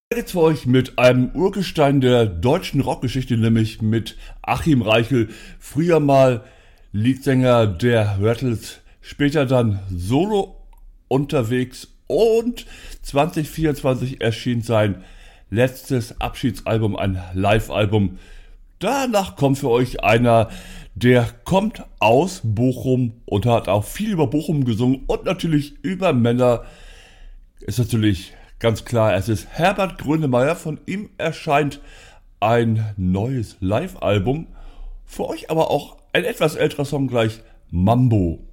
Jetzt für euch mit einem Urgestein der deutschen Rockgeschichte, nämlich mit Achim Reichel. Früher mal Leadsänger der Rattles, später dann solo unterwegs und 2024 erschien sein letztes Abschiedsalbum, ein Live-Album. Danach kommt für euch einer, der kommt aus Bochum und hat auch viel über Bochum gesungen und natürlich über Männer. Ist natürlich ganz klar, es ist Herbert Grönemeyer. Von ihm erscheint ein neues Live-Album. Für euch aber auch ein etwas älterer Song gleich, Mambo.